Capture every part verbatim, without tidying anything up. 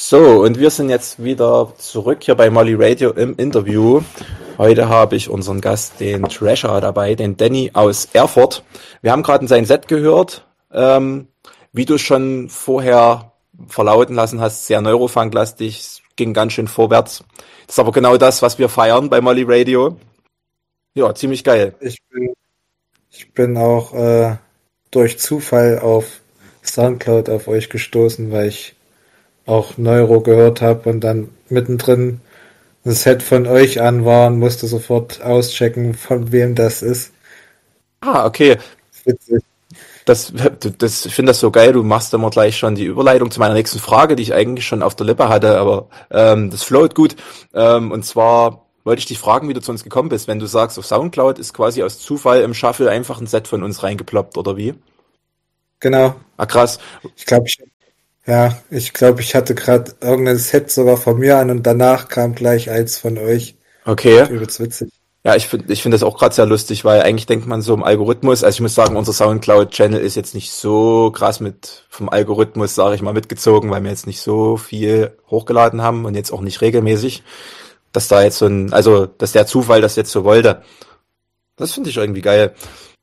So, und wir sind jetzt wieder zurück hier bei Molly Radio im Interview. Heute habe ich unseren Gast, den Treasure, dabei, den Danny aus Erfurt. Wir haben gerade in sein Set gehört, ähm, wie du schon vorher verlauten lassen hast, sehr Neurofunk-lastig, ging ganz schön vorwärts. Das ist aber genau das, was wir feiern bei Molly Radio. Ja, ziemlich geil. Ich bin, ich bin auch äh, durch Zufall auf Soundcloud auf euch gestoßen, weil ich auch Neuro gehört habe und dann mittendrin ein Set von euch an war und musste sofort auschecken, von wem das ist. Ah, okay. Witzig. Das, das, ich finde das so geil, du machst immer gleich schon die Überleitung zu meiner nächsten Frage, die ich eigentlich schon auf der Lippe hatte, aber ähm, das float gut. Ähm, und zwar wollte ich dich fragen, wie du zu uns gekommen bist. Wenn du sagst, auf Soundcloud ist quasi aus Zufall im Shuffle einfach ein Set von uns reingeploppt, oder wie? Genau. Ah, krass. Ich glaube, ich, ja, ich glaube, ich hatte gerade irgendein Set sogar von mir an und danach kam gleich eins von euch. Okay. Übelst witzig. Ja, ich finde ich finde das auch gerade sehr lustig, weil eigentlich denkt man so im Algorithmus, also ich muss sagen, unser Soundcloud-Channel ist jetzt nicht so krass mit vom Algorithmus, sage ich mal, mitgezogen, weil wir jetzt nicht so viel hochgeladen haben und jetzt auch nicht regelmäßig, dass da jetzt so ein, also dass der Zufall das jetzt so wollte. Das finde ich irgendwie geil.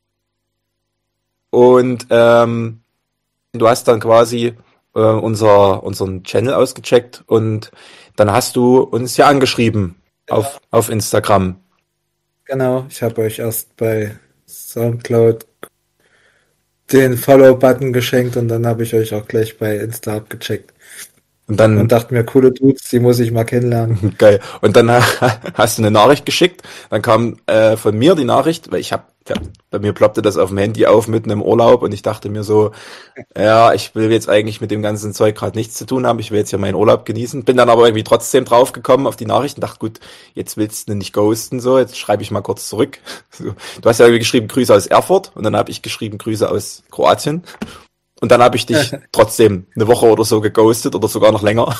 Und ähm, du hast dann quasi äh, unser unseren Channel ausgecheckt und dann hast du uns ja angeschrieben auf auf Instagram. Genau, ich habe euch erst bei Soundcloud den Follow-Button geschenkt und dann habe ich euch auch gleich bei Insta abgecheckt. Und dann Und dachte mir, coole Dudes, die muss ich mal kennenlernen. geil. Und dann hast du eine Nachricht geschickt. Dann kam äh, von mir die Nachricht, weil ich habe, ja, bei mir ploppte das auf dem Handy auf mitten im Urlaub und ich dachte mir so, ja, ich will jetzt eigentlich mit dem ganzen Zeug gerade nichts zu tun haben. Ich will jetzt hier meinen Urlaub genießen. Bin dann aber irgendwie trotzdem draufgekommen auf die Nachricht und dachte, gut, jetzt willst du nicht ghosten, so, jetzt schreibe ich mal kurz zurück. So. Du hast ja irgendwie geschrieben Grüße aus Erfurt und dann habe ich geschrieben Grüße aus Kroatien. Und dann habe ich dich trotzdem eine Woche oder so geghostet oder sogar noch länger.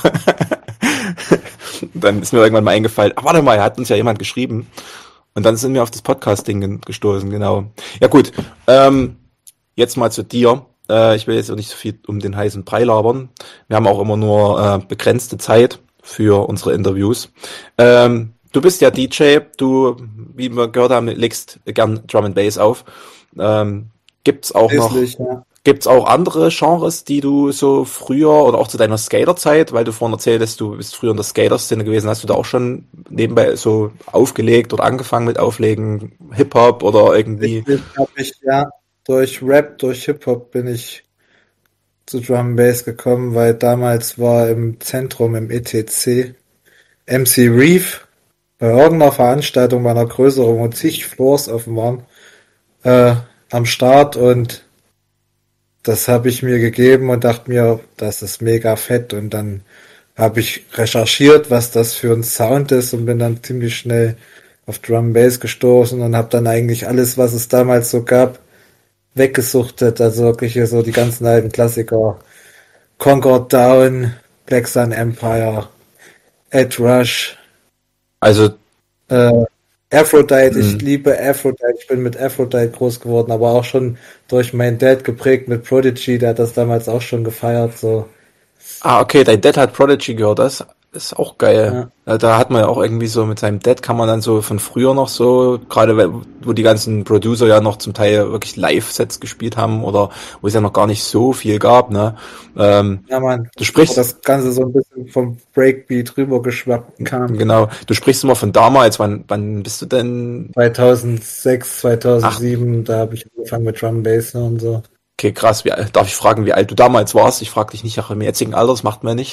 Dann ist mir irgendwann mal eingefallen, ah, warte mal, hat uns ja jemand geschrieben. Und dann sind wir auf das Podcasting gestoßen, genau. Ja gut, ähm, jetzt mal zu dir. Äh, ich will jetzt auch nicht so viel um den heißen Brei labern. Wir haben auch immer nur äh, begrenzte Zeit für unsere Interviews. Ähm, du bist ja D J, du, wie wir gehört haben, legst gern Drum and Bass auf. Ähm, gibt's auch noch... Hässlich, ja. Gibt's auch andere Genres, die du so früher oder auch zu deiner Skaterzeit, weil du vorhin erzähltest, du bist früher in der Skater-Szene gewesen, hast du da auch schon nebenbei so aufgelegt oder angefangen mit Auflegen, Hip-Hop oder irgendwie? Ich habe ich, ja, durch Rap, durch Hip-Hop bin ich zu Drum and Bass gekommen, weil damals war im Zentrum, im E T C, M C Reef bei irgendeiner Veranstaltung bei einer größeren, wo zig Floors offen waren, äh, am Start und das habe ich mir gegeben und dachte mir, das ist mega fett. Und dann habe ich recherchiert, was das für ein Sound ist und bin dann ziemlich schnell auf Drum and Bass gestoßen und habe dann eigentlich alles, was es damals so gab, weggesuchtet. Also wirklich hier so die ganzen alten Klassiker. Concord Down, Black Sun Empire, Ed Rush, Also, äh, Aphrodite, ich mh. liebe Aphrodite, ich bin mit Aphrodite groß geworden, aber auch schon durch meinen Dad geprägt mit Prodigy, der hat das damals auch schon gefeiert, so. Ah, okay, dein Dad hat Prodigy gehört, das ist auch geil. Ja, Ja, da hat man ja auch irgendwie so mit seinem Dad kann man dann so von früher noch so, gerade weil- wo die ganzen Producer ja noch zum Teil wirklich Live-Sets gespielt haben oder wo es ja noch gar nicht so viel gab, ne? Ähm, ja Mann, du wo sprichst, das Ganze so ein bisschen vom Breakbeat rübergeschwappt kam. genau, du sprichst immer von damals, wann, wann bist du denn? zweitausendsechs, Ach, zweitausendsieben, da habe ich angefangen mit Drum and Bass und so. okay, krass, wie, alt- darf ich fragen, wie alt du damals warst? Ich frage dich nicht nach dem jetzigen Alter, das macht man nicht.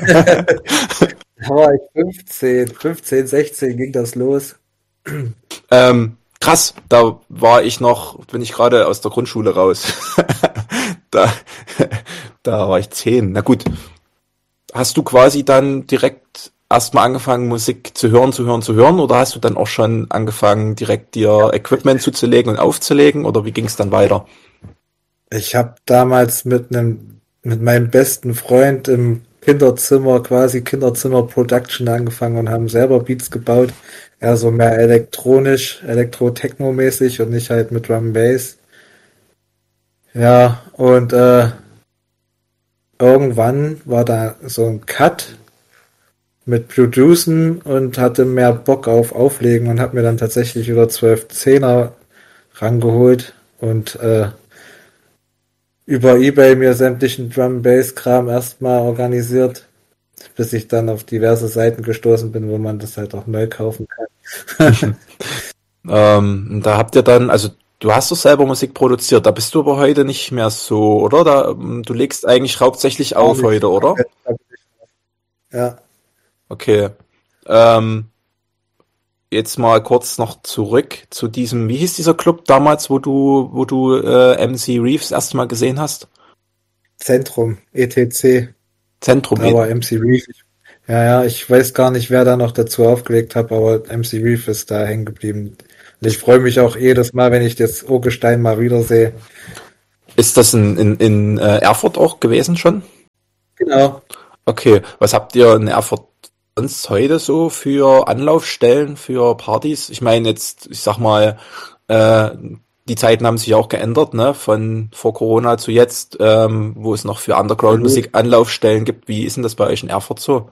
Da war ich fünfzehn, fünfzehn, sechzehn ging das los. Ähm, krass, da war ich noch, bin ich gerade aus der Grundschule raus. Da, da war ich zehn. Na gut, hast du quasi dann direkt erstmal angefangen, Musik zu hören, zu hören, zu hören, oder hast du dann auch schon angefangen, direkt dir Equipment zuzulegen und aufzulegen, oder wie ging es dann weiter? Ich habe damals mit einem, mit meinem besten Freund im Kinderzimmer, quasi Kinderzimmer Production angefangen und haben selber Beats gebaut. Eher so mehr elektronisch, Elektro-Techno-mäßig und nicht halt mit Drum and Bass. Ja, und äh, irgendwann war da so ein Cut mit Producen und hatte mehr Bock auf Auflegen und habe mir dann tatsächlich wieder zwölf Zehner rangeholt und äh, über eBay mir sämtlichen Drum-Bass-Kram erstmal organisiert, bis ich dann auf diverse Seiten gestoßen bin, wo man das halt auch neu kaufen kann. Ähm, da habt ihr dann, also du hast doch selber Musik produziert, da bist du aber heute nicht mehr so, oder? Da, ähm, du legst eigentlich hauptsächlich Gar auf nicht. heute, oder? Ja, Okay. Ähm, jetzt mal kurz noch zurück zu diesem, wie hieß dieser Club damals, wo du, wo du äh, M C Reeves das erste Mal gesehen hast? Zentrum, E T C, Zentrum. da war M C Reef. Ja, ja, ich weiß gar nicht, wer da noch dazu aufgelegt hat, aber M C Reef ist da hängen geblieben. Und ich freue mich auch jedes Mal, wenn ich das Urgestein mal wiedersehe. Ist das in, in, in äh, Erfurt auch gewesen schon? Genau. Okay, was habt ihr in Erfurt sonst heute so für Anlaufstellen für Partys? Ich meine jetzt, ich sag mal, äh, die Zeiten haben sich auch geändert, ne? Von vor Corona zu jetzt, ähm, wo es noch für Underground-Musik Anlaufstellen gibt. Wie ist denn das bei euch in Erfurt so?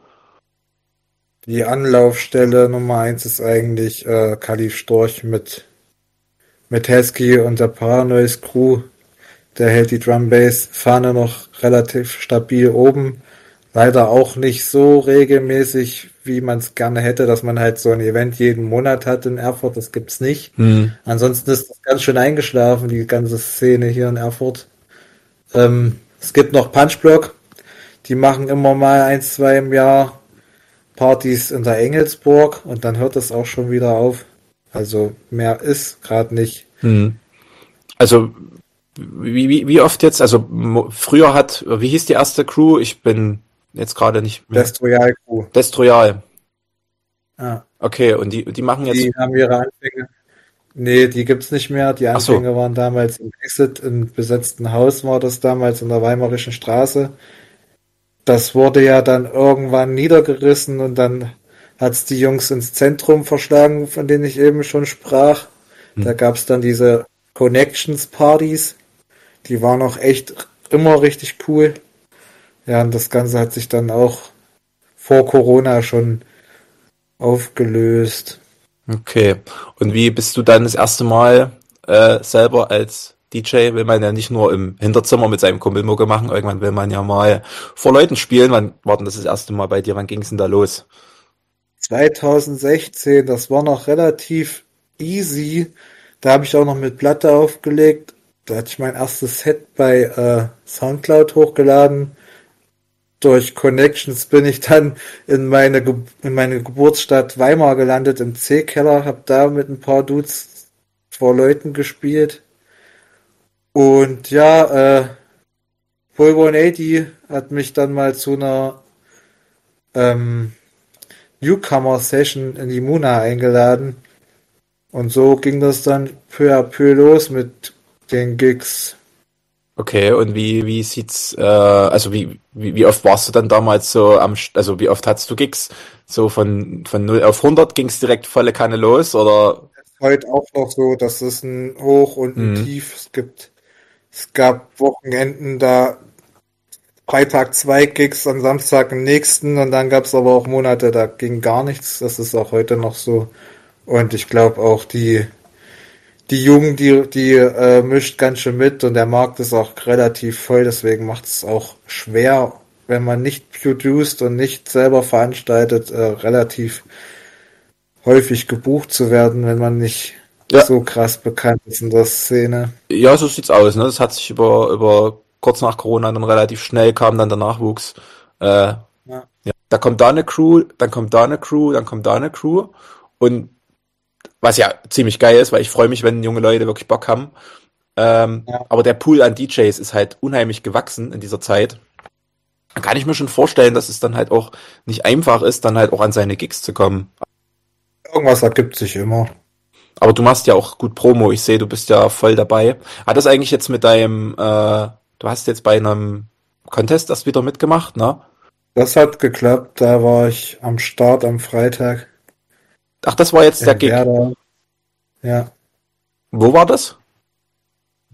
Die Anlaufstelle Nummer eins ist eigentlich äh, Kalif Storch mit, mit Hesky und der Paranoise Crew. Der hält die Drum-Bass-Fahne noch relativ stabil oben. Leider auch nicht so regelmäßig, wie man es gerne hätte, dass man halt so ein Event jeden Monat hat in Erfurt. Das gibt's nicht. Hm. Ansonsten ist das ganz schön eingeschlafen, die ganze Szene hier in Erfurt. Ähm, es gibt noch Punchblock. Die machen immer mal ein, zwei im Jahr Partys in der Engelsburg und dann hört es auch schon wieder auf. Also mehr ist gerade nicht. Hm. Also wie, wie, wie oft jetzt? Also mo- früher hat, wie hieß die erste Crew? Ich bin jetzt gerade nicht mehr. Destroyal Crew. Destroyal. Ja, Okay, und die, die machen jetzt. die haben ihre Anfänge. Nee, die gibt's nicht mehr. Die Ach so. Anfänge waren damals im Exit, im besetzten Haus war das damals in der Weimarischen Straße. Das wurde ja dann irgendwann niedergerissen und dann hat's die Jungs ins Zentrum verschlagen, von denen ich eben schon sprach. Da Hm. gab's dann diese Connections-Partys. Die waren auch echt immer richtig cool. Ja, und das Ganze hat sich dann auch vor Corona schon aufgelöst. Okay. Und wie bist du dann das erste Mal äh, selber als D J? Will man ja nicht nur im Hinterzimmer mit seinem Kumpel Mucke machen, irgendwann will man ja mal vor Leuten spielen. Wann war denn das das erste Mal bei dir? Wann ging's denn da los? zwanzig sechzehn, das war noch relativ easy. Da habe ich auch noch mit Platte aufgelegt. Da hatte ich mein erstes Set bei äh, Soundcloud hochgeladen. Durch Connections bin ich dann in meine, Ge in meine Geburtsstadt Weimar gelandet, im C-Keller, habe da mit ein paar Dudes vor Leuten gespielt. Und ja, äh, Paul hundertachtzig hat mich dann mal zu einer ähm, Newcomer-Session in die Muna eingeladen. Und so ging das dann peu à peu los mit den Gigs. Okay, und wie, wie sieht's, äh, also wie, wie, wie oft warst du dann damals so am, St- also wie oft hattest du Gigs? So von, von null auf hundert ging's direkt volle Kanne los, oder? Heute auch noch so, das ist ein Hoch und ein Mhm. Tief. Es gibt, es gab Wochenenden, da Freitag zwei Gigs, am Samstag den nächsten und dann gab es aber auch Monate, da ging gar nichts. Das ist auch heute noch so. Und ich glaube auch die, die Jugend, die, die äh, mischt ganz schön mit und der Markt ist auch relativ voll, deswegen macht es auch schwer, wenn man nicht produced und nicht selber veranstaltet, äh, relativ häufig gebucht zu werden, wenn man nicht Ja, so krass bekannt ist in der Szene. ja, so sieht's aus, ne? Das hat sich über, über kurz nach Corona dann relativ schnell kam dann der Nachwuchs. Äh, Ja, ja. Da kommt da eine Crew, dann kommt da eine Crew, dann kommt da eine Crew. Und was ja ziemlich geil ist, weil ich freue mich, wenn junge Leute wirklich Bock haben. Ähm, ja. aber der Pool an D Js ist halt unheimlich gewachsen in dieser Zeit. Da kann ich mir schon vorstellen, dass es dann halt auch nicht einfach ist, dann halt auch an seine Gigs zu kommen. Irgendwas ergibt sich immer. Aber du machst ja auch gut Promo. Ich sehe, du bist ja voll dabei. Hat das eigentlich jetzt mit deinem, äh, du hast jetzt bei einem Contest das wieder mitgemacht, ne? Das hat geklappt, da war ich am Start am Freitag Ach, das war jetzt der in Gig. Werder. Ja, Wo war das?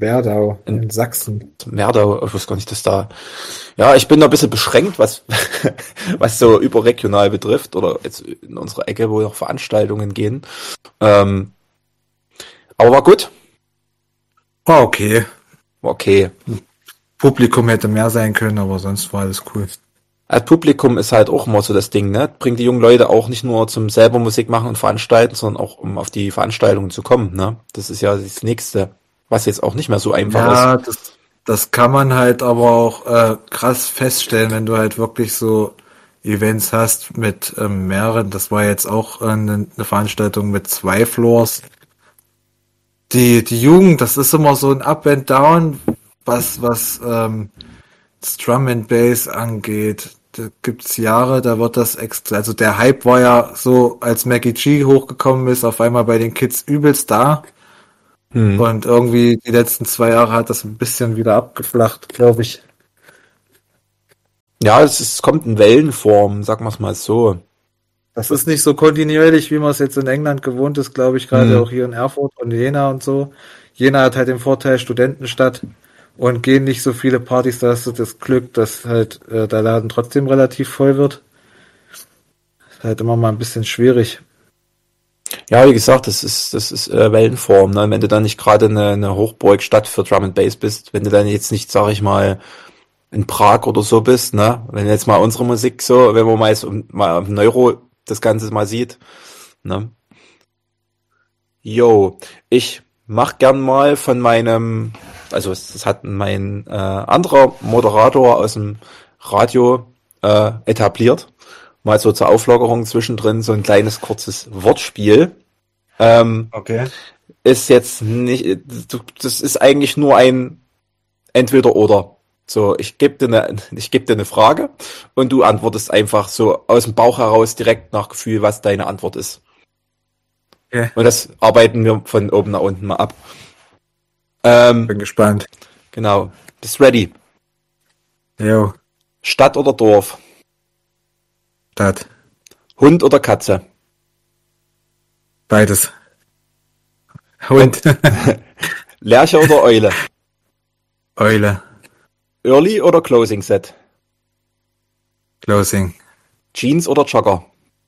Werdau in, in Sachsen. Werdau, ich weiß gar nicht, dass da. Ja, ich bin da ein bisschen beschränkt, was was so überregional betrifft oder jetzt in unserer Ecke, wo noch Veranstaltungen gehen. Ähm, aber war gut. War okay. War okay. Publikum hätte mehr sein können, aber sonst war alles cool. Als Publikum ist halt auch immer so das Ding, ne? Bringt die jungen Leute auch nicht nur zum selber Musik machen und veranstalten, sondern auch um auf die Veranstaltungen zu kommen, ne? Das ist ja das Nächste, was jetzt auch nicht mehr so einfach ja, ist. Das, das kann man halt aber auch äh, krass feststellen, wenn du halt wirklich so Events hast mit ähm, mehreren. Das war jetzt auch äh, eine, eine Veranstaltung mit zwei Floors. Die, die Jugend, das ist immer so ein Up and Down, was, was ähm, das Drum and Bass angeht. Da gibt's Jahre, da wird das extra, also der Hype war ja so, als Mackie G hochgekommen ist, auf einmal bei den Kids übelst da. Hm. Und irgendwie die letzten zwei Jahre hat das ein bisschen wieder abgeflacht, glaube ich. Ja, es, ist, es kommt in Wellenform, sagen wir es mal so. Das ist nicht so kontinuierlich, wie man es jetzt in England gewohnt ist, glaube ich, gerade hm. auch hier in Erfurt und Jena und so. Jena hat halt den Vorteil Studentenstadt und gehen nicht so viele Partys, da hast du das Glück, dass halt äh, der Laden trotzdem relativ voll wird. Ist halt immer mal ein bisschen schwierig. Ja, wie gesagt, das ist das ist äh, Wellenform, ne? Wenn du dann nicht gerade eine, eine Hochburgstadt für Drum and Bass bist, wenn du dann jetzt nicht, sag ich mal, in Prag oder so bist, ne? Wenn jetzt mal unsere Musik so, wenn man mal, so, mal auf Neuro das Ganze mal sieht, ne? Jo, ich mach gern mal von meinem, also das hat mein äh, anderer Moderator aus dem Radio äh, etabliert, mal so zur Auflockerung zwischendrin so ein kleines kurzes Wortspiel. Ähm, okay. Ist jetzt nicht, das ist eigentlich nur ein Entweder-Oder. So, ich gebe dir eine, ich gebe dir eine Frage und du antwortest einfach so aus dem Bauch heraus direkt nach Gefühl, was deine Antwort ist. Okay. Und das arbeiten wir von oben nach unten mal ab. Ähm, Bin gespannt. Genau. Bist ready? Jo. Stadt oder Dorf? Stadt. Hund oder Katze? Beides. Hund. Lerche oder Eule? Eule. Early oder Closing Set? Closing. Jeans oder Jogger?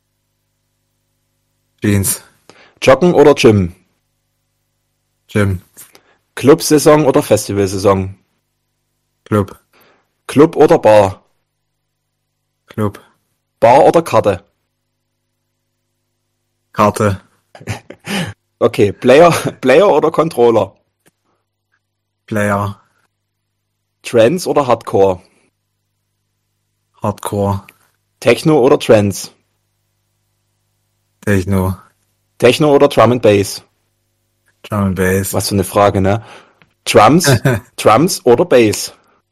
Jeans. Joggen oder Gym? Gym. Club-Saison oder Festival-Saison? Club. Club oder Bar? Club. Bar oder Karte? Karte. Okay, Player, Player oder Controller? Player. Trance oder Hardcore? Hardcore. Techno oder Trance? Techno. Techno oder Drum and Bass? Drum and Bass. Was für eine Frage, ne? Drums, Drums oder Bass?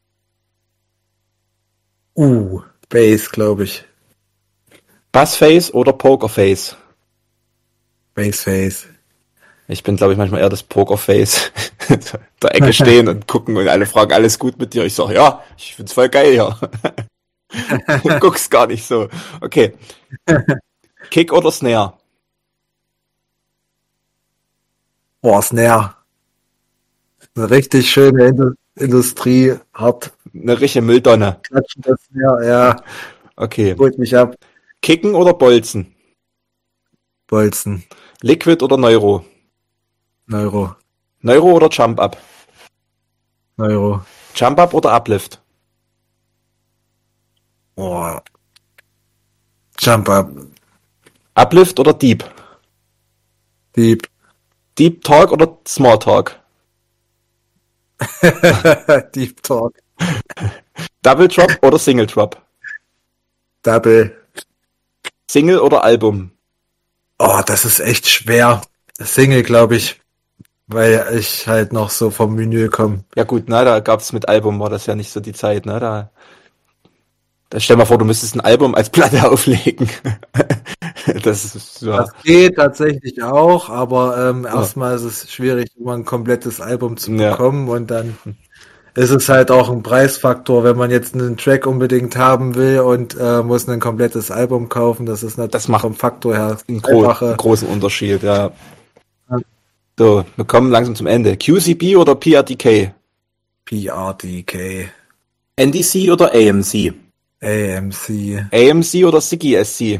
Uh, Bass, glaube ich. Bassface oder Pokerface? Bassface. Ich bin, glaube ich, manchmal eher das Pokerface. Der Ecke stehen und gucken und alle fragen, alles gut mit dir? Ich sage, ja, ich find's voll geil hier. Du guckst gar nicht so. Okay. Kick oder Snare? Boah, Snare. Eine richtig schöne Indu- Industrie, hart. Eine richtige Mülltonne. Klatschen das Snare, ja. Okay. Holt mich ab. Kicken oder Bolzen? Bolzen. Liquid oder Neuro? Neuro. Neuro oder Jump Up? Neuro. Jump Up oder Uplift? Boah. Jump Up. Uplift oder Deep? Deep. Deep Talk oder Small Talk? Deep Talk. Double Drop oder Single Drop? Double. Single oder Album? Oh, das ist echt schwer. Single, glaube ich. Weil ich halt noch so vom Menü komme. Ja gut, na, da gab's mit Album, war das ja nicht so die Zeit, ne? Da, da stell mal vor, du müsstest ein Album als Platte auflegen. Das ist ja. Das geht tatsächlich auch, aber ähm, erstmal ist es schwierig, immer ein komplettes Album zu bekommen ja. Und dann ist es halt auch ein Preisfaktor, wenn man jetzt einen Track unbedingt haben will und äh, muss ein komplettes Album kaufen. Das ist natürlich das macht vom Faktor her einen, gro- einen großen Unterschied, ja. So, wir kommen langsam zum Ende. Q C B oder P R D K? P R D K. N D C oder A M C? A M C. A M C oder Siggy S C?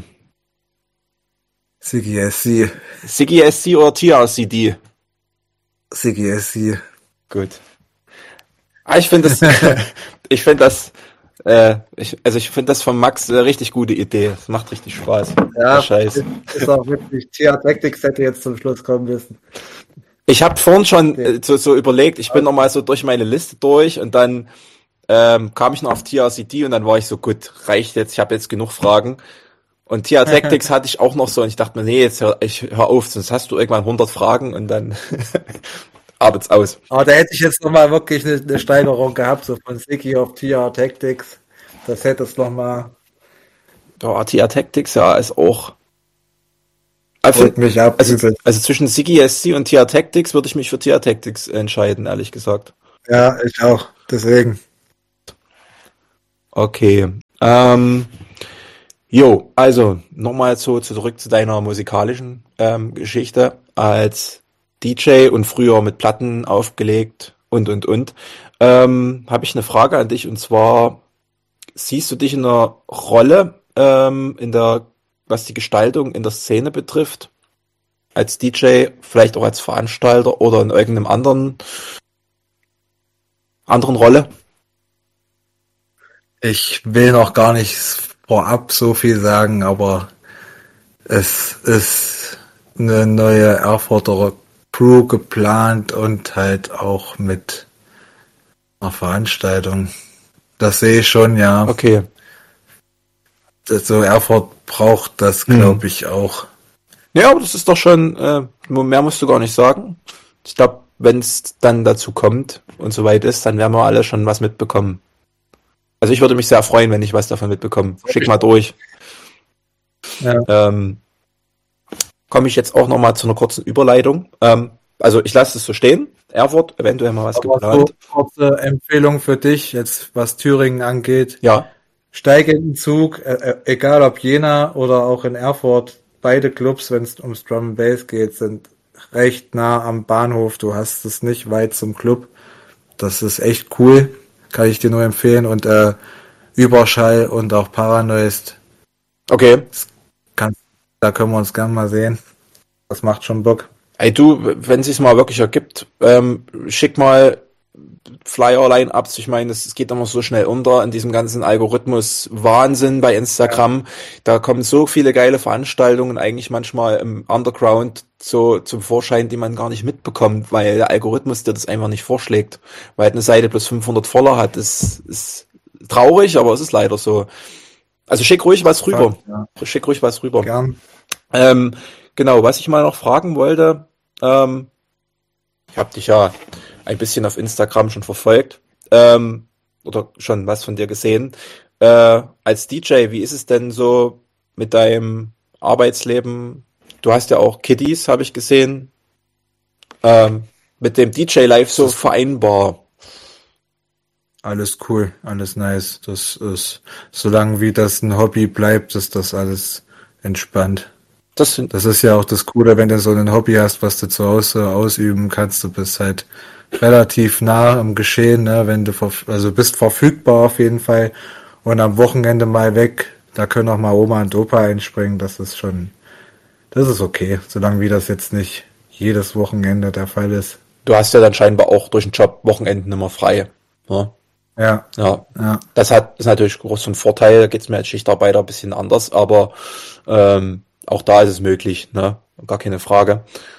Siggy S C. Siggy S C oder T R C D? Siggy S C. Gut. Ah, ich finde das, ich finde das, äh, ich, also ich finde das von Max eine richtig gute Idee. Es macht richtig Spaß. Ja, Scheiß. ist auch wirklich, T R Tactics hätte jetzt zum Schluss kommen müssen. Ich habe vorhin schon äh, so, so überlegt, ich bin nochmal so durch meine Liste durch und dann ähm, kam ich noch auf T R C D und dann war ich so, gut, reicht jetzt, ich habe jetzt genug Fragen. Und T R Tactics hatte ich auch noch so und ich dachte mir, nee, jetzt hör, ich hör auf, sonst hast du irgendwann hundert Fragen und dann arbeit's aus. Aber da hätte ich jetzt nochmal wirklich eine, eine Steigerung gehabt, so von Siggy auf T R Tactics. Das hätte es nochmal. Ja, T R Tactics, ja, ist auch. Also, mich ab. also, also zwischen Siggy S C und T R Tactics würde ich mich für T R Tactics entscheiden, ehrlich gesagt. Ja, ich auch. Deswegen. Okay. Ähm, jo, also nochmal so zurück zu deiner musikalischen ähm, Geschichte als D J und früher mit Platten aufgelegt und und und. Ähm, habe ich eine Frage an dich und zwar, siehst du dich in einer Rolle ähm, in der, was die Gestaltung in der Szene betrifft, als D J, vielleicht auch als Veranstalter oder in irgendeinem anderen anderen Rolle? Ich will noch gar nicht vorab so viel sagen, aber es ist eine neue Erfurter Crew geplant und halt auch mit einer Veranstaltung. Das sehe ich schon, ja. Okay. So Erfurt braucht das, glaube ich, auch. Ja, aber das ist doch schon, äh, mehr musst du gar nicht sagen. Ich glaube, wenn es dann dazu kommt und soweit ist, dann werden wir alle schon was mitbekommen. Also ich würde mich sehr freuen, wenn ich was davon mitbekomme. Schick mal durch. Ja. Ähm, komme ich jetzt auch nochmal zu einer kurzen Überleitung. Ähm, also ich lasse es so stehen. Erfurt, eventuell mal was Aber geplant. so kurze Empfehlung für dich, jetzt was Thüringen angeht. Ja. Steige in den Zug, äh, egal ob Jena oder auch in Erfurt. Beide Clubs, wenn es ums Drum and Bass geht, sind recht nah am Bahnhof. Du hast es nicht weit zum Club. Das ist echt cool. Kann ich dir nur empfehlen. Und äh, Überschall und auch Paranoist. Okay. Kann, da können wir uns gern mal sehen. Das macht schon Bock. Ey du, wenn es sich mal wirklich ergibt, ähm, schick mal Flyer-Line-Ups. Ich meine, es geht immer so schnell unter in diesem ganzen Algorithmus-Wahnsinn bei Instagram. Ja. Da kommen so viele geile Veranstaltungen eigentlich manchmal im Underground so zum Vorschein, die man gar nicht mitbekommt, weil der Algorithmus dir das einfach nicht vorschlägt. Weil eine Seite plus fünfhundert Follower hat, ist, ist traurig, aber es ist leider so. Also schick ruhig was rüber. Ja. Schick ruhig was rüber. Gern. Ähm, genau, was ich mal noch fragen wollte, ähm, ich habe dich ja ein bisschen auf Instagram schon verfolgt ähm, oder schon was von dir gesehen. Äh, als D J, wie ist es denn so mit deinem Arbeitsleben? Du hast ja auch Kiddies, habe ich gesehen. Ähm, mit dem D J-Life so vereinbar? Alles cool, alles nice. Das ist, solange wie das ein Hobby bleibt, ist das alles entspannt. Das, sind, das ist ja auch das Coole, wenn du so ein Hobby hast, was du zu Hause ausüben kannst. Du bist halt relativ nah am Geschehen, ne? Wenn du verf- also bist verfügbar auf jeden Fall und am Wochenende mal weg, da können auch mal Oma und Opa einspringen. Das ist schon, das ist okay, solange wie das jetzt nicht jedes Wochenende der Fall ist. Du hast ja dann scheinbar auch durch den Job Wochenenden immer frei. Ne? Ja. Ja. ja. Das hat ist natürlich groß ein Vorteil. Da geht's mir als Schichtarbeiter ein bisschen anders, aber ähm, auch da ist es möglich, ne? Gar keine Frage.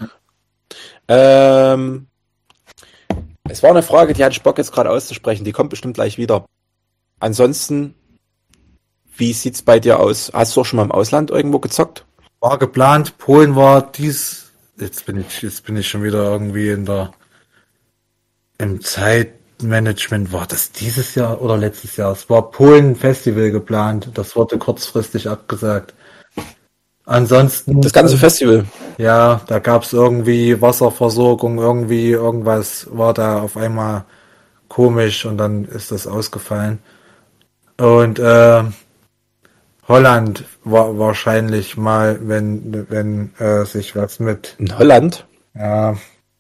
Ähm, es war eine Frage, die hatte ich Bock jetzt gerade auszusprechen. Die kommt bestimmt gleich wieder. Ansonsten, wie sieht's bei dir aus? Hast du auch schon mal im Ausland irgendwo gezockt? War geplant. Polen war dies. Jetzt bin ich, jetzt bin ich schon wieder irgendwie in der im Zeitmanagement. War das dieses Jahr oder letztes Jahr? Es war Polen Festival geplant. Das wurde kurzfristig abgesagt. Ansonsten. Das ganze Festival? Ja, da gab's irgendwie Wasserversorgung, irgendwie irgendwas war da auf einmal komisch und dann ist das ausgefallen. Und äh, Holland war wahrscheinlich mal, wenn wenn äh, sich was mit in Holland? Ja,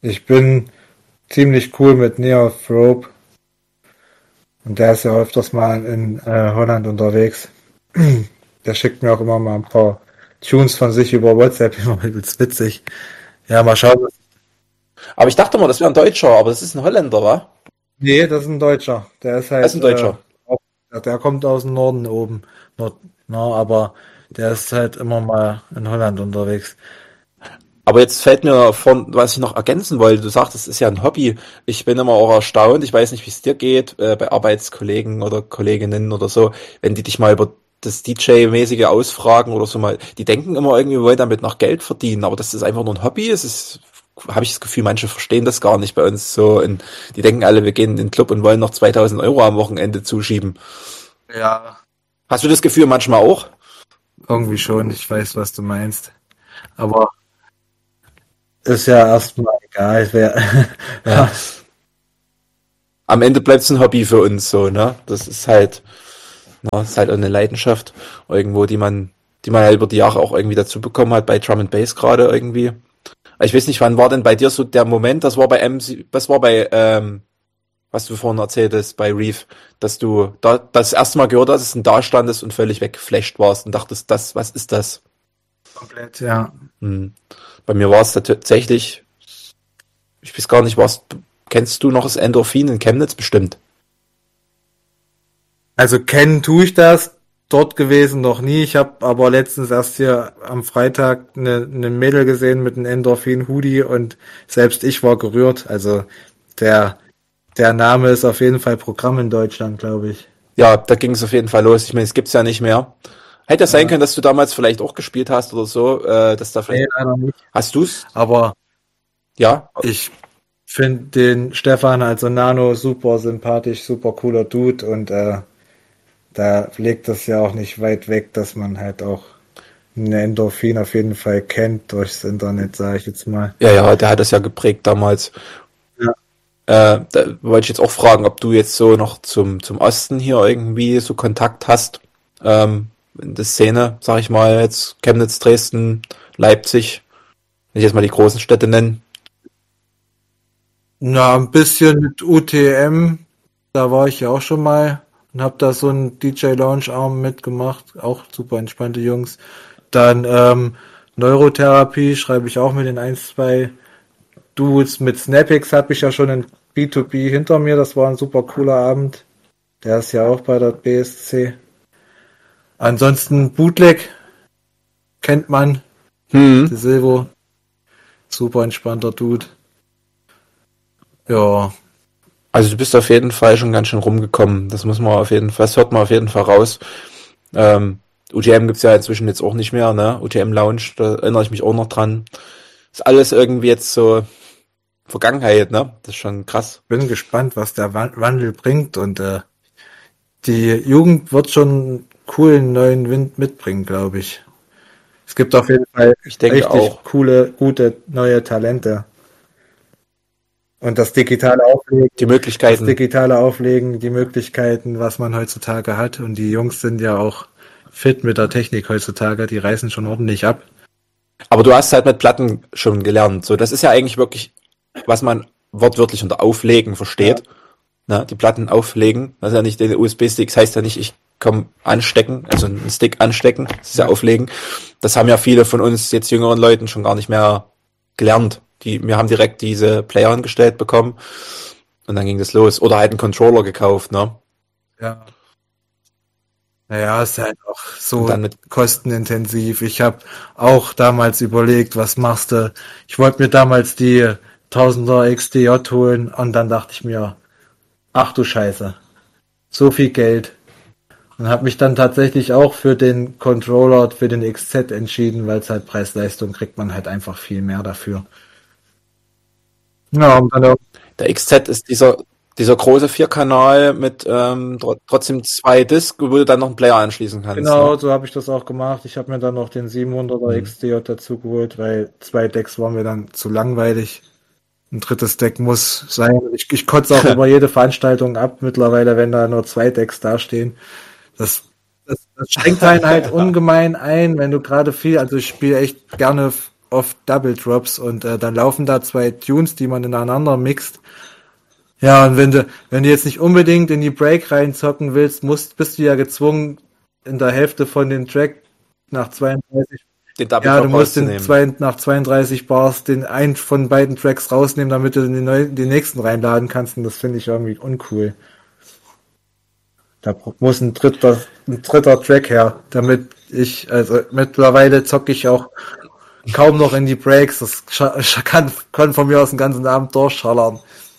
Ich bin ziemlich cool mit Neothrope. Und der ist ja öfters mal in äh, Holland unterwegs. Der schickt mir auch immer mal ein paar Tunes von sich über WhatsApp, immer übelst witzig. Ja, mal schauen. Aber ich dachte mal, das wäre ein Deutscher, aber das ist ein Holländer, wa? Nee, das ist ein Deutscher. Der ist Das ist halt, ein äh, Deutscher. auch, der kommt aus dem Norden oben. Nord, na, aber der ist halt immer mal in Holland unterwegs. Aber jetzt fällt mir von, was ich noch ergänzen wollte, du sagst, das ist ja ein Hobby. Ich bin immer auch erstaunt, ich weiß nicht, wie es dir geht, äh, bei Arbeitskollegen oder Kolleginnen oder so, wenn die dich mal über das D J-mäßige ausfragen oder so mal, die denken immer irgendwie, wir wollen damit noch Geld verdienen, aber das ist einfach nur ein Hobby, es ist, habe ich das Gefühl, manche verstehen das gar nicht bei uns so, und die denken alle, wir gehen in den Club und wollen noch zweitausend Euro am Wochenende zuschieben. Ja, Hast du das Gefühl manchmal auch? irgendwie schon. Ich weiß, was du meinst. Aber ist ja erstmal egal, wer. Ja. Am Ende bleibt es ein Hobby für uns so, ne? Das ist halt, na, das ist halt eine Leidenschaft irgendwo, die man, die man halt über die Jahre auch irgendwie dazu bekommen hat, bei Drum and Bass gerade irgendwie. Ich weiß nicht, wann war denn bei dir so der Moment, das war bei M C, das war bei, ähm, was du vorhin erzählt hast, bei Reef, dass du da das erste Mal gehört hast, und da standest und völlig weggeflasht warst und dachtest, das, was ist das? Komplett, ja. Hm. Bei mir war es tatsächlich, ich weiß gar nicht, was, kennst du noch das Endorphin in Chemnitz bestimmt? Also kennen tue ich das. Dort gewesen noch nie. Ich habe aber letztens erst hier am Freitag eine, eine Mädel gesehen mit einem Endorphin-Hoodie und selbst ich war gerührt. Also der, der Name ist auf jeden Fall Programm in Deutschland, glaube ich. Ja, da ging es auf jeden Fall los. Ich meine, es gibt's ja nicht mehr. Hätte ja sein können, dass du damals vielleicht auch gespielt hast oder so, äh, dass da Nee, vielleicht. leider nicht. Hast du's? Aber Ja? ich finde den Stefan, also Nano, super sympathisch, super cooler Dude und äh, da liegt das ja auch nicht weit weg, dass man halt auch eine Endorphin auf jeden Fall kennt durchs Internet, sage ich jetzt mal. Ja, ja, der hat das ja geprägt damals. Ja. Äh, da wollte ich jetzt auch fragen, ob du jetzt so noch zum, zum Osten hier irgendwie so Kontakt hast. Ähm, in der Szene, sag ich mal, jetzt Chemnitz, Dresden, Leipzig, wenn ich jetzt mal die großen Städte nennen. Na, ein bisschen mit U T M, da war ich ja auch schon mal und habe da so einen D J-Lounge-Arm mitgemacht, auch super entspannte Jungs. Dann ähm, Neurotherapie schreibe ich auch mit den ein, zwei Dudes. Mit Snapix habe ich ja schon ein B zwei B hinter mir, das war ein super cooler Abend. Der ist ja auch bei der B S C. Ansonsten Bootleg kennt man, Hm. De Silvo, super entspannter Dude. Ja, Also du bist auf jeden Fall schon ganz schön rumgekommen. Das muss man auf jeden Fall, das hört man auf jeden Fall raus. Ähm, U T M gibt's ja inzwischen jetzt auch nicht mehr, ne? U T M Lounge, da erinnere ich mich auch noch dran. Ist alles irgendwie jetzt so Vergangenheit, ne? Das ist schon krass. bin gespannt, was der Wan- Wandel bringt und äh, die Jugend wird schon einen coolen neuen Wind mitbringen, glaube ich. Es gibt auf jeden Fall Ich denke richtig auch. coole, gute neue Talente. Und das digitale Auflegen, Die das Möglichkeiten. digitale Auflegen, die Möglichkeiten, was man heutzutage hat. Und die Jungs sind ja auch fit mit der Technik heutzutage, die reißen schon ordentlich ab. Aber du hast halt mit Platten schon gelernt. So, das ist ja eigentlich wirklich, was man wortwörtlich unter Auflegen versteht. Ne? Die Platten auflegen. Das ist ja nicht den U S B-Sticks, heißt ja nicht, ich komm anstecken, also einen Stick anstecken. Das ist ja auflegen. Das haben ja viele von uns jetzt jüngeren Leuten schon gar nicht mehr gelernt. Die, wir haben direkt diese Player angestellt bekommen und dann ging das los. Oder halt einen Controller gekauft, ne? Ja. Naja, ist halt auch Und so dann mit, kostenintensiv. Ich habe auch damals überlegt, was machst du? Ich wollte mir damals die Tausender X D J holen und dann dachte ich mir, ach du Scheiße, so viel Geld. Und habe mich dann tatsächlich auch für den Controller, für den X Z entschieden, weil es halt Preis-Leistung kriegt man halt einfach viel mehr dafür. Ja, und dann auch, der X Z ist dieser, dieser große Vierkanal mit ähm, tr trotzdem zwei Disc, wo du dann noch einen Player anschließen kannst. genau, Ne? so habe ich das auch gemacht. Ich habe mir dann noch den siebenhunderter Hm. X D J dazu geholt, weil zwei Decks waren mir dann zu langweilig. Ein drittes Deck muss sein. Ich, ich kotze auch über jede Veranstaltung ab mittlerweile, wenn da nur zwei Decks dastehen. Das, das, das schränkt einen halt ungemein ein, wenn du gerade viel, also ich spiele echt gerne oft Double Drops und äh, dann laufen da zwei Tunes, die man ineinander mixt. Ja, und wenn du, wenn du jetzt nicht unbedingt in die Break reinzocken willst, musst, bist du ja gezwungen, in der Hälfte von dem Track nach zweiunddreißig, Den Double ja, Drop du musst den rauszunehmen. zwei, nach zweiunddreißig Bars den einen von beiden Tracks rausnehmen, damit du den, neu, den nächsten reinladen kannst, und das finde ich irgendwie uncool. Da muss ein dritter, ein dritter Track her, damit ich, also mittlerweile zocke ich auch kaum noch in die Breaks, das scha- kann, kann von mir aus den ganzen Abend durchschallern.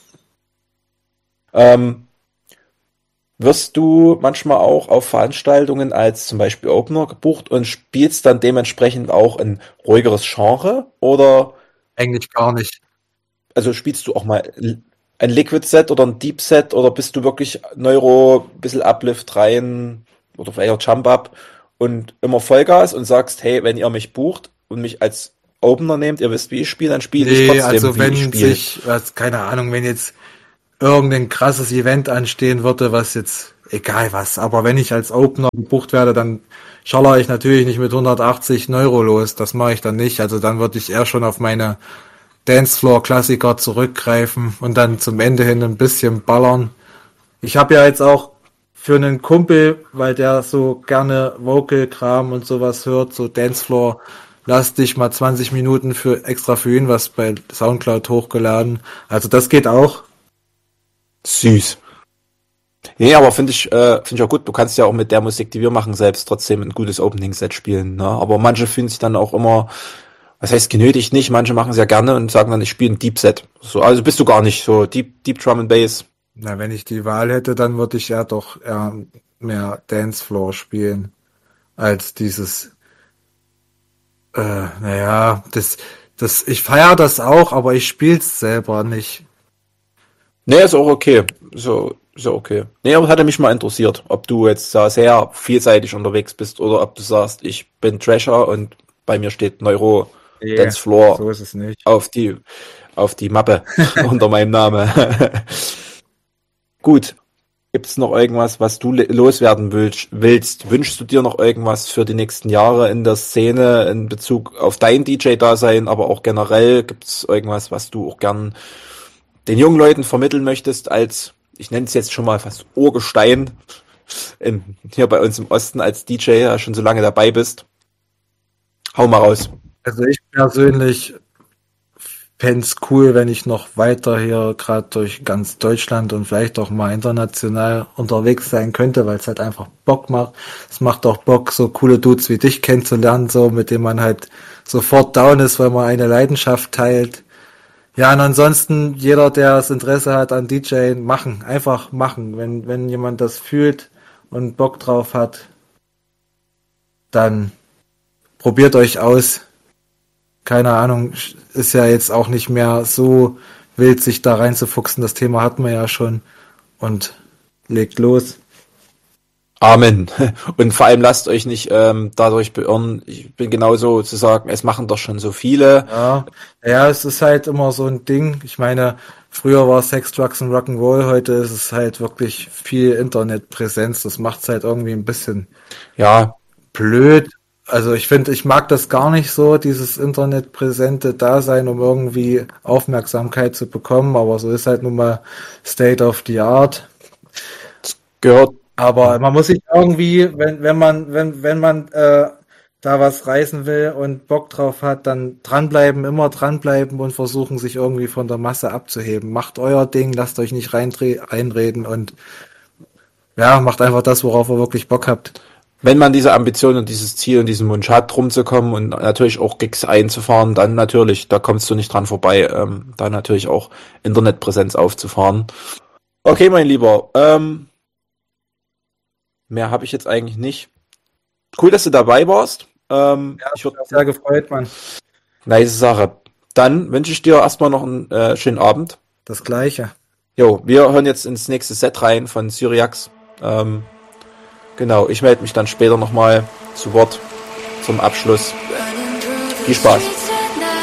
Ähm, wirst du manchmal auch auf Veranstaltungen als zum Beispiel Opener gebucht und spielst dann dementsprechend auch ein ruhigeres Genre? Oder Eigentlich gar nicht. also spielst du auch mal ein Liquid Set oder ein Deep Set oder bist du wirklich Neuro, bisschen Uplift rein oder vielleicht auch Jump Up und immer Vollgas und sagst, hey, wenn ihr mich bucht und mich als Opener nehmt, ihr wisst, wie ich spiele, dann spiele ich Nee, trotzdem, also wie wenn ich spiele. sich, was, keine Ahnung, wenn jetzt irgendein krasses Event anstehen würde, was jetzt, egal was, aber wenn ich als Opener gebucht werde, dann schaller ich natürlich nicht mit hundertachtzig Euro los, das mache ich dann nicht, also dann würde ich eher schon auf meine Dancefloor-Klassiker zurückgreifen und dann zum Ende hin ein bisschen ballern. Ich habe ja jetzt auch für einen Kumpel, weil der so gerne Vocal-Kram und sowas hört, so Dancefloor, lass dich mal zwanzig Minuten für extra für ihn was bei Soundcloud hochgeladen. Also das geht auch. Süß. Nee, aber finde ich, äh, finde ich auch gut. Du kannst ja auch mit der Musik, die wir machen, selbst trotzdem ein gutes Opening-Set spielen. Ne? Aber manche fühlen sich dann auch immer, was heißt genötigt nicht, manche machen es ja gerne und sagen dann, ich spiele ein Deep Set. So, also bist du gar nicht so Deep, Deep Drum and Bass. Na, wenn ich die Wahl hätte, dann würde ich ja doch eher mehr Dancefloor spielen, als dieses, äh, naja, das, das, ich feiere das auch, aber ich spiel's selber nicht. Nee, ist auch okay. So, ist ja okay. Nee, aber hatte mich mal interessiert, ob du jetzt da sehr vielseitig unterwegs bist oder ob du sagst, ich bin Thrasher und bei mir steht Neuro Nee, Dance Floor so ist es nicht. auf die, auf die Mappe unter meinem Namen. Gut. Gibt's noch irgendwas, was du le- loswerden willst, willst? Wünschst du dir noch irgendwas für die nächsten Jahre in der Szene in Bezug auf dein D J-Dasein, aber auch generell? Gibt's irgendwas, was du auch gern den jungen Leuten vermitteln möchtest als, ich nenne es jetzt schon mal fast Urgestein, im, hier bei uns im Osten als D J, ja schon so lange dabei bist? Hau mal raus. Also ich persönlich fänd's cool, wenn ich noch weiter hier gerade durch ganz Deutschland und vielleicht auch mal international unterwegs sein könnte, weil es halt einfach Bock macht. Es macht auch Bock, so coole Dudes wie dich kennenzulernen, so mit denen man halt sofort down ist, weil man eine Leidenschaft teilt. Ja, und ansonsten, jeder, der das Interesse hat an D J, machen, einfach machen. Wenn, wenn jemand das fühlt und Bock drauf hat, dann probiert euch aus. Keine Ahnung, ist ja jetzt auch nicht mehr so wild, sich da reinzufuchsen. Das Thema hatten wir ja schon. Und legt los. Amen. Und vor allem lasst euch nicht ähm, dadurch beirren. Ich bin genauso zu sagen, es machen doch schon so viele. Ja, ja, es ist halt immer so ein Ding. Ich meine, früher war Sex, Drugs und Rock'n'Roll, heute ist es halt wirklich viel Internetpräsenz. Das macht es halt irgendwie ein bisschen Ja, blöd. Also ich finde, ich mag das gar nicht so, dieses internetpräsente Dasein, um irgendwie Aufmerksamkeit zu bekommen, aber so ist halt nun mal State of the Art. gehört. Aber man muss sich irgendwie, wenn, wenn man, wenn, wenn man äh, da was reißen will und Bock drauf hat, dann dranbleiben, immer dranbleiben und versuchen, sich irgendwie von der Masse abzuheben. Macht euer Ding, lasst euch nicht reindre- reinreden und ja, macht einfach das, worauf ihr wirklich Bock habt. Wenn man diese Ambition und dieses Ziel und diesen Wunsch hat, rumzukommen und natürlich auch Gigs einzufahren, dann natürlich, da kommst du nicht dran vorbei, ähm, da natürlich auch Internetpräsenz aufzufahren. Okay, mein Lieber, ähm, mehr habe ich jetzt eigentlich nicht. Cool, dass du dabei warst. Ähm, Ja, ich würde sehr gefreut, Mann. nice Sache. Dann wünsche ich dir erstmal noch einen äh, schönen Abend. Das Gleiche. Jo, wir hören jetzt ins nächste Set rein von Syriax. Ähm, genau, ich melde mich dann später nochmal zu Wort zum Abschluss. Viel Spaß.